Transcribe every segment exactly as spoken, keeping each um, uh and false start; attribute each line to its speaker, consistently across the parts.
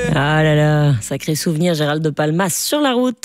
Speaker 1: Ah là là, sacré souvenir, Gérald de Palmas sur la route.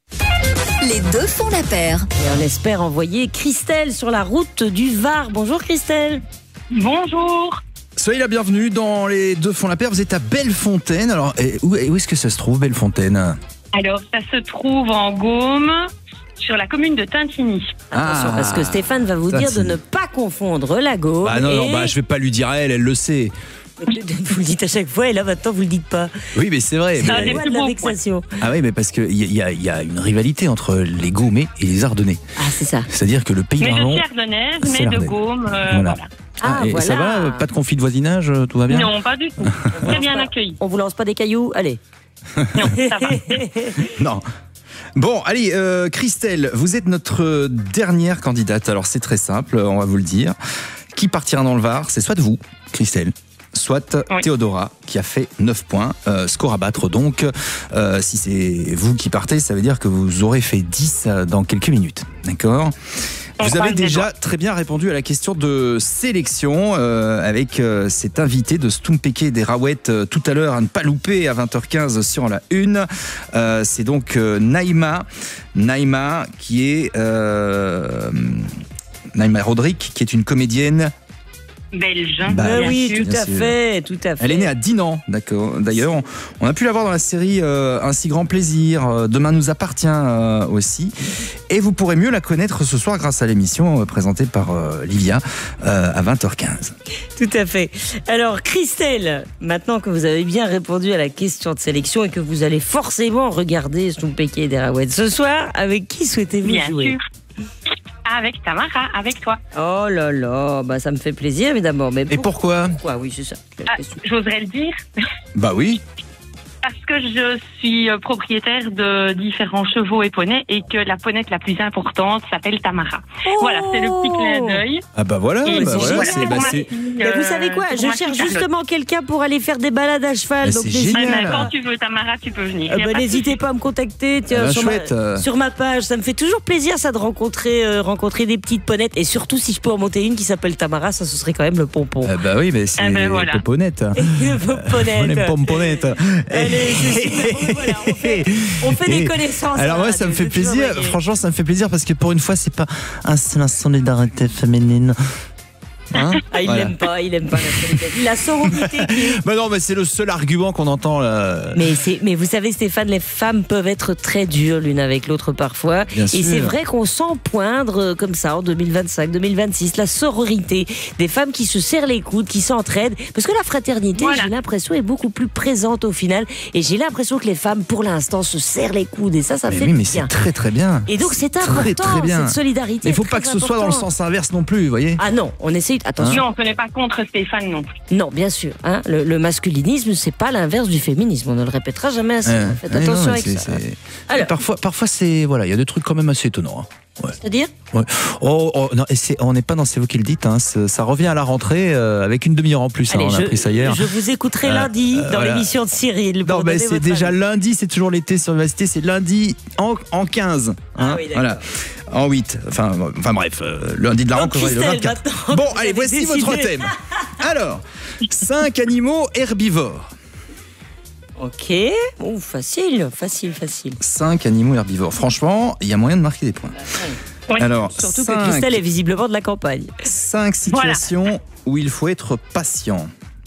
Speaker 2: Les deux font la paire.
Speaker 1: Et on espère envoyer Christelle sur la route du Var. Bonjour Christelle.
Speaker 3: Bonjour.
Speaker 4: Soyez la bienvenue dans Les Deux Font la Paire. Vous êtes à Bellefontaine. Alors, où, où est-ce que ça se trouve, Bellefontaine ?
Speaker 3: Alors, ça se trouve en Gaume, sur la commune de Tintigny.
Speaker 1: Attention,
Speaker 4: Ah,
Speaker 1: parce que Stéphane va vous dire de
Speaker 4: Tintigny.
Speaker 1: ne pas confondre la Gaume
Speaker 4: Bah non,
Speaker 1: et...
Speaker 4: non, bah je vais pas lui dire à elle, elle le sait.
Speaker 1: Vous le dites à chaque fois et là maintenant vous le dites pas.
Speaker 4: Oui, mais c'est vrai.
Speaker 1: C'est
Speaker 3: Ah,
Speaker 4: mais-
Speaker 3: des
Speaker 1: la
Speaker 3: plus
Speaker 1: de la
Speaker 3: beaux
Speaker 1: vexation.
Speaker 4: Ah oui, mais parce qu'il y, y, a- y a une rivalité entre les Gaumais et les Ardennais.
Speaker 1: Ah c'est ça.
Speaker 4: C'est-à-dire que le pays
Speaker 3: Mais je
Speaker 4: Marlon...
Speaker 3: suis ardennaise,
Speaker 4: c'est
Speaker 3: mais de
Speaker 4: l'Ardenne.
Speaker 3: Gaume, euh,
Speaker 4: Voilà.
Speaker 3: voilà.
Speaker 1: Ah
Speaker 4: et
Speaker 1: voilà.
Speaker 4: ça va euh, Pas de conflit de voisinage, euh, tout va bien ?
Speaker 3: Non, pas du tout. Très bien accueilli.
Speaker 1: On vous lance pas des cailloux, allez.
Speaker 3: Non, ça va.
Speaker 4: Non. Bon, allez, euh, Christelle, vous êtes notre dernière candidate. Alors, c'est très simple, on va vous le dire. Qui partira dans le Var ? C'est soit de vous, Christelle, soit
Speaker 3: Oui.
Speaker 4: Théodora, qui a fait neuf points. Euh, score à battre, donc. Euh, si c'est vous qui partez, ça veut dire que vous aurez fait dix dans quelques minutes. D'accord ?
Speaker 3: On
Speaker 4: Vous
Speaker 3: croise
Speaker 4: avez
Speaker 3: les
Speaker 4: déjà
Speaker 3: doigts.
Speaker 4: très bien répondu à la question de sélection euh, avec euh, cet invité de Stumpeke des Raouettes euh, tout à l'heure à ne pas louper à vingt heures quinze sur la une. Euh, c'est donc euh, Naïma, Naïma qui est euh, Naïma Rodrigue, qui est une comédienne.
Speaker 3: Belge,
Speaker 4: Bah,
Speaker 1: Ah
Speaker 3: bien
Speaker 1: oui,
Speaker 3: sûr.
Speaker 1: tout
Speaker 4: bien
Speaker 1: à
Speaker 4: sûr.
Speaker 1: fait, tout à fait.
Speaker 4: Elle est née à Dinan, d'accord. D'ailleurs, on, on a pu la voir dans la série euh, Un si grand plaisir, euh, Demain nous appartient euh, aussi. Et vous pourrez mieux la connaître ce soir grâce à l'émission euh, présentée par euh, Livia euh, à vingt heures quinze.
Speaker 1: Tout à fait. Alors, Christelle, maintenant que vous avez bien répondu à la question de sélection et que vous allez forcément regarder Stumpeke et des Raouettes ce soir, avec qui souhaitez-vous
Speaker 3: Bien
Speaker 1: jouer ?
Speaker 3: sûr. Avec Tamara, avec toi.
Speaker 1: Oh là là, bah ça me fait plaisir évidemment. Mais
Speaker 4: Et pourquoi ?
Speaker 1: pourquoi ? Oui, c'est ça. la
Speaker 3: Ah,
Speaker 1: question.
Speaker 3: j'oserais le dire,
Speaker 4: Bah oui.
Speaker 3: parce que je suis euh, propriétaire de différents chevaux et poneys et que la ponette la plus importante s'appelle Tamara. Voilà, c'est le petit clin d'œil.
Speaker 4: Ah bah voilà,
Speaker 3: Et
Speaker 4: bah
Speaker 1: c'est
Speaker 4: voilà,
Speaker 1: génial.
Speaker 4: c'est bah
Speaker 3: pour ma
Speaker 4: c'est
Speaker 3: fille,
Speaker 1: Mais vous
Speaker 3: euh,
Speaker 1: savez quoi ?
Speaker 3: pour
Speaker 1: Je
Speaker 3: ma
Speaker 1: cherche
Speaker 3: fille Charlotte.
Speaker 1: justement quelqu'un pour aller faire des balades à cheval.
Speaker 4: Mais
Speaker 1: donc
Speaker 4: c'est
Speaker 1: n'hésitez
Speaker 3: Ah,
Speaker 4: génial.
Speaker 3: ben, quand tu veux Tamara, tu peux venir.
Speaker 1: Euh,
Speaker 3: Y a
Speaker 1: bah,
Speaker 3: pas de
Speaker 1: n'hésitez
Speaker 3: souci.
Speaker 1: pas à me contacter tiens,
Speaker 4: Ah bah,
Speaker 1: sur,
Speaker 4: chouette,
Speaker 1: ma,
Speaker 4: euh.
Speaker 1: sur ma page. Ça me fait toujours plaisir ça de rencontrer, euh, rencontrer des petites ponettes. Et surtout si je peux en monter une qui s'appelle Tamara, ça ce serait quand même le pompon.
Speaker 4: Ah bah oui, mais c'est
Speaker 3: Ah ben voilà.
Speaker 4: Poponette.
Speaker 1: Le pomponette.
Speaker 4: On aime pomponette.
Speaker 1: Allez, c'est super. Voilà, on fait, on fait des
Speaker 4: Et-
Speaker 1: connaissances.
Speaker 4: Alors
Speaker 1: à la
Speaker 4: ouais, ça me
Speaker 1: radio,
Speaker 4: fait
Speaker 1: c'est toujours
Speaker 4: plaisir.
Speaker 1: gagné.
Speaker 4: Franchement, ça me fait plaisir parce que pour une fois, c'est pas un, c'est la solidarité féminine. Hein
Speaker 1: Ah, il
Speaker 4: Voilà.
Speaker 1: l'aime pas, il aime pas la solidarité. La sororité qui est-
Speaker 4: Bah non, mais c'est le seul argument qu'on entend là.
Speaker 1: Mais, c'est, mais vous savez Stéphane, les femmes peuvent être très dures l'une avec l'autre parfois.
Speaker 4: Bien
Speaker 1: et
Speaker 4: sûr.
Speaker 1: c'est vrai qu'on sent poindre euh, comme ça en deux mille vingt-cinq, deux mille vingt-six la sororité. Des femmes qui se serrent les coudes, qui s'entraident. Parce que la fraternité,
Speaker 3: Voilà.
Speaker 1: j'ai l'impression, est beaucoup plus présente au final. Et j'ai l'impression que les femmes, pour l'instant, se serrent les coudes. Et ça, ça
Speaker 4: Mais
Speaker 1: fait
Speaker 4: oui, mais
Speaker 1: bien.
Speaker 4: c'est très très bien.
Speaker 1: Et donc c'est
Speaker 4: Très,
Speaker 1: important,
Speaker 4: très bien.
Speaker 1: cette solidarité.
Speaker 4: Mais il faut
Speaker 1: est
Speaker 4: pas
Speaker 1: très
Speaker 4: que ce soit dans le
Speaker 1: importante.
Speaker 4: sens inverse non plus, vous voyez.
Speaker 1: Ah non, on essaye. Attention.
Speaker 3: Non, ce n'est pas contre Stéphane non plus.
Speaker 1: Non, bien sûr. Hein, le, le masculinisme, c'est pas l'inverse du féminisme. On ne le répétera jamais assez.
Speaker 4: Euh,
Speaker 1: Faites
Speaker 4: ouais,
Speaker 1: attention
Speaker 4: non,
Speaker 1: avec
Speaker 4: c'est-
Speaker 1: ça.
Speaker 4: c'est-
Speaker 1: Alors.
Speaker 4: Parfois, parfois c'est voilà, il y a des trucs quand même assez étonnants. hein. Ouais.
Speaker 1: C'est-à-dire
Speaker 4: Ouais. Oh, oh, non, et c'est- on n'est pas dans c'est vous qui le dites. Hein, c'est- ça revient à la rentrée euh, avec une demi-heure en plus. hein,
Speaker 1: Allez,
Speaker 4: on a
Speaker 1: je,
Speaker 4: appris ça hier.
Speaker 1: je vous écouterai
Speaker 4: Euh,
Speaker 1: lundi
Speaker 4: euh,
Speaker 1: dans
Speaker 4: voilà.
Speaker 1: l'émission de Cyril.
Speaker 4: Non,
Speaker 1: pour
Speaker 4: mais
Speaker 1: donner
Speaker 4: c'est
Speaker 1: votre
Speaker 4: déjà
Speaker 1: avis.
Speaker 4: lundi, c'est toujours l'été sur l'université, c'est lundi en, en quinze. hein,
Speaker 1: Ah oui, d'accord.
Speaker 4: voilà. En huit. Enfin, enfin bref, euh, lundi de la
Speaker 1: Donc,
Speaker 4: rentrée, le
Speaker 1: Christelle,
Speaker 4: vingt-quatre.
Speaker 1: maintenant,
Speaker 4: Bon,
Speaker 1: vous
Speaker 4: allez,
Speaker 1: avez
Speaker 4: voici
Speaker 1: décidé.
Speaker 4: votre thème. Alors, cinq animaux herbivores.
Speaker 1: Ok. Ouh, facile, facile, facile.
Speaker 4: Cinq animaux herbivores. Franchement, il y a moyen de marquer des points.
Speaker 3: Oui.
Speaker 4: Alors,
Speaker 1: Surtout
Speaker 4: cinq,
Speaker 1: que Christelle est visiblement de la campagne.
Speaker 4: cinq situations où il faut être patient.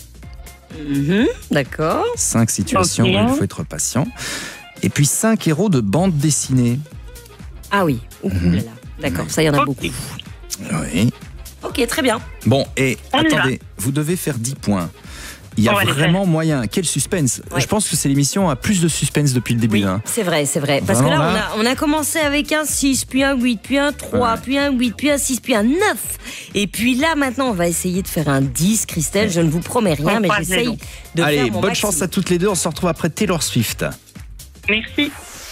Speaker 1: Mhm, d'accord.
Speaker 4: Cinq situations
Speaker 3: Ok.
Speaker 4: où il faut être patient. Et puis cinq héros de bande dessinée.
Speaker 1: Ah oui. Ouh
Speaker 4: Mhm.
Speaker 1: là là. D'accord, ça y en a
Speaker 3: Ok.
Speaker 1: beaucoup.
Speaker 4: Oui.
Speaker 1: Ok, très bien.
Speaker 4: Bon, et
Speaker 3: On y
Speaker 4: attendez, vous devez faire dix points. Il y a
Speaker 3: On va les
Speaker 4: vraiment moyen. Quel suspense.
Speaker 1: Ouais.
Speaker 4: Je pense que c'est l'émission à plus de suspense depuis le début.
Speaker 1: Oui,
Speaker 4: hein.
Speaker 1: c'est vrai, c'est vrai. Parce que
Speaker 4: Vraiment,
Speaker 1: là,
Speaker 4: là
Speaker 1: on a, on a commencé avec un six, puis un huit, puis un trois,
Speaker 4: Ouais.
Speaker 1: puis un huit, puis un six, puis un neuf. Et puis là, maintenant, on va essayer de faire un dix, Christelle. Je ne vous promets rien,
Speaker 3: On
Speaker 1: mais
Speaker 3: croise les
Speaker 1: j'essaye
Speaker 3: doigts.
Speaker 1: de
Speaker 4: Allez,
Speaker 1: faire
Speaker 4: bonne
Speaker 1: mon maximum.
Speaker 4: chance à toutes les deux. On se retrouve après Taylor Swift.
Speaker 3: Merci.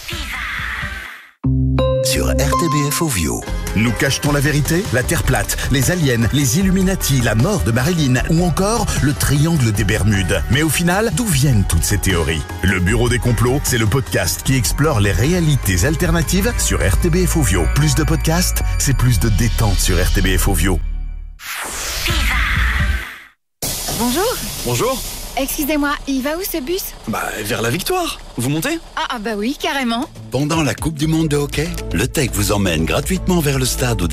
Speaker 5: Sur R T B F Ovio. Nous cachetons la vérité, la Terre plate, les aliens, les Illuminati, la mort de Marilyn ou encore le triangle des Bermudes. Mais au final, d'où viennent toutes ces théories ? Le Bureau des complots, c'est le podcast qui explore les réalités alternatives sur R T B F Ovio. Plus de podcasts, c'est plus de détente sur R T B F Ovio.
Speaker 2: Bonjour.
Speaker 6: Bonjour. Excusez-moi, il va où ce bus?
Speaker 7: Bah, vers la victoire. Vous montez?
Speaker 6: Ah, ah bah oui, carrément.
Speaker 8: Pendant la Coupe du Monde de hockey, le T E C vous emmène gratuitement vers le stade au